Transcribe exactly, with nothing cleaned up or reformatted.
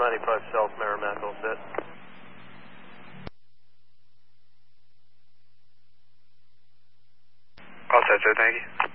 ninety-five South Merrimack, all set. All set, sir, thank you.